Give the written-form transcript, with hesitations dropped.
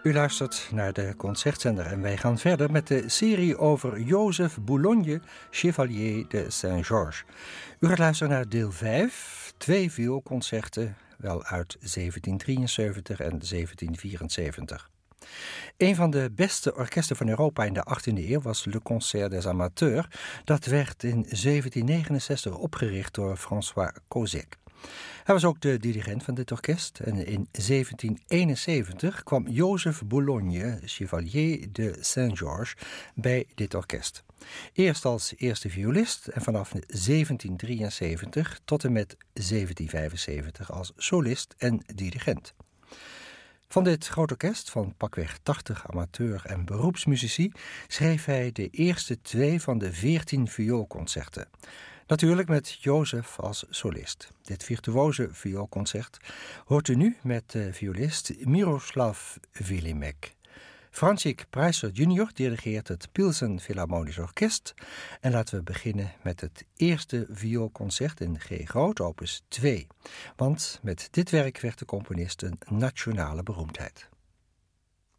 U luistert naar de Concertzender en wij gaan verder met de serie over Joseph Boulogne, Chevalier de Saint-Georges. U gaat luisteren naar deel 5, 2 vioolconcerten, wel uit 1773 en 1774. Een van de beste orkesten van Europa in de 18e eeuw was Le Concert des Amateurs. Dat werd in 1769 opgericht door François Cossec. Hij was ook de dirigent van dit orkest en in 1771 kwam Joseph Boulogne, Chevalier de Saint-Georges, bij dit orkest. Eerst als eerste violist en vanaf 1773 tot en met 1775 als solist en dirigent. Van dit groot orkest van pakweg 80 amateur- en beroepsmuzici schreef hij de eerste 2 van de 14 vioolconcerten. Natuurlijk met Joseph als solist. Dit virtuoze vioolconcert hoort u nu met de violist Miroslav Vilimek. František Preiser Jr. dirigeert het Pilsen Philharmonisch Orkest. En laten we beginnen met het eerste vioolconcert in G groot, opus 2. Want met dit werk werd de componist een nationale beroemdheid.